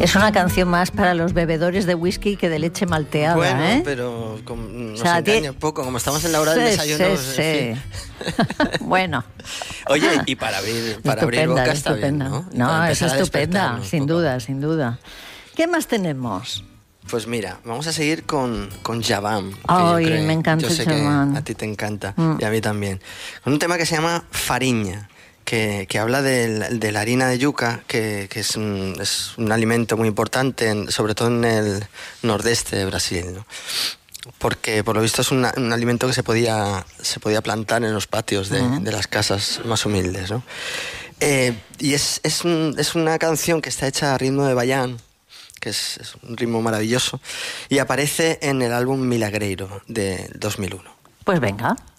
Es una canción más para los bebedores de whisky que de leche malteada, bueno, ¿eh? pero nos engaña un poco, como estamos en la hora del desayuno. Sí. Bueno. Oye, y para abrir boca está bien, ¿no? No, es estupenda, sin duda. ¿Qué más tenemos? Pues mira, vamos a seguir con Javam. Ay, me encanta el Javam. A ti te encanta, y a mí también. Con un tema que se llama Fariña, que habla de la harina de yuca, que es un alimento muy importante, sobre todo en el nordeste de Brasil, ¿no? Porque por lo visto es un alimento que se podía plantar en los patios de las casas más humildes, ¿no? Y es una canción que está hecha a ritmo de baián, que es un ritmo maravilloso, y aparece en el álbum Milagreiro de 2001. Pues venga.